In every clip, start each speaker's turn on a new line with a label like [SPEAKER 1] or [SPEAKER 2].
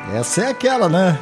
[SPEAKER 1] Essa é aquela, né?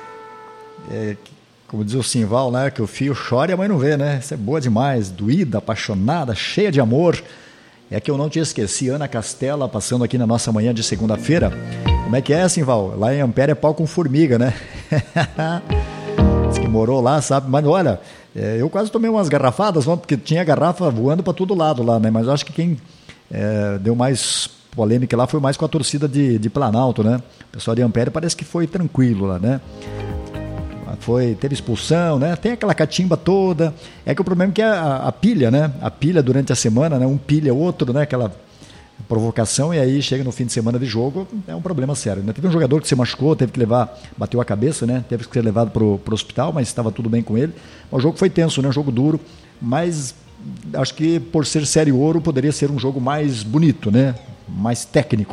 [SPEAKER 1] Como diz o Simval, né? Que o filho chora e a mãe não vê, né? Essa é boa demais, doída, apaixonada, cheia de amor. É que eu não te esqueci, Ana Castela, passando aqui na nossa manhã de segunda-feira. Como é que é, Simval? Lá em Ampere é pau com formiga, né? Diz que morou lá, sabe? Mas olha, eu quase tomei umas garrafadas, porque tinha garrafa voando para todo lado lá, né? Mas eu acho que quem deu mais polêmica lá foi mais com a torcida de Planalto, né? O pessoal de Ampere parece que foi tranquilo lá, né? Teve expulsão, né? Tem aquela catimba toda. É que o problema é que a pilha, né? A pilha durante a semana, né? Um pilha outro, né? Aquela provocação, e aí chega no fim de semana de jogo, é um problema sério, né? Teve um jogador que se machucou, teve que bateu a cabeça, né? Teve que ser levado pro hospital, mas estava tudo bem com ele. O jogo foi tenso, né? Um jogo duro, mas acho que por ser Série Ouro poderia ser um jogo mais bonito, né? Mais técnico.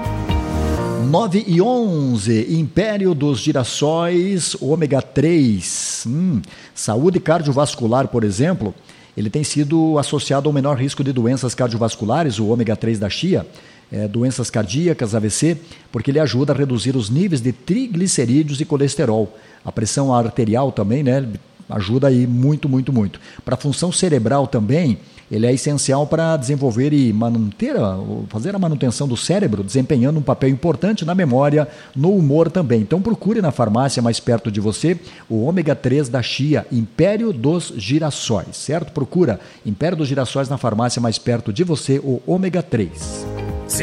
[SPEAKER 1] 9h11, Império dos Girassóis, ômega 3. Saúde cardiovascular, por exemplo, ele tem sido associado ao menor risco de doenças cardiovasculares, o ômega 3 da chia, doenças cardíacas, AVC, porque ele ajuda a reduzir os níveis de triglicerídeos e colesterol. A pressão arterial também, né? Ajuda aí muito, muito, muito. Para a função cerebral também, ele é essencial para desenvolver e fazer a manutenção do cérebro, desempenhando um papel importante na memória, no humor também. Então procure na farmácia mais perto de você o ômega 3 da chia, Império dos Girassóis, certo? Procura Império dos Girassóis na farmácia mais perto de você, o ômega 3.